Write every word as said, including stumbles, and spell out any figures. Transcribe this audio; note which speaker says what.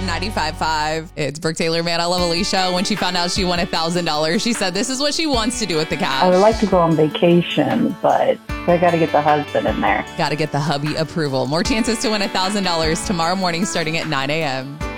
Speaker 1: ninety-five point five. It's Brooke Taylor, Man, I Love Alicia. When she found out she won one thousand dollars, she said this is what she wants to do with the cash.
Speaker 2: I would like to go on vacation, but I got to get the husband in there.
Speaker 1: Got to get the hubby approval. More chances to win one thousand dollars tomorrow morning starting at nine a.m.